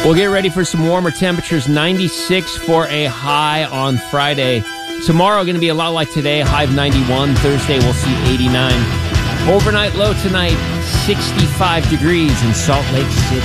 We'll get ready for some warmer temperatures. 96 for a high on Friday. Tomorrow going to be a lot like today, high of 91. Thursday we'll see 89. Overnight low tonight, 65 degrees in Salt Lake City.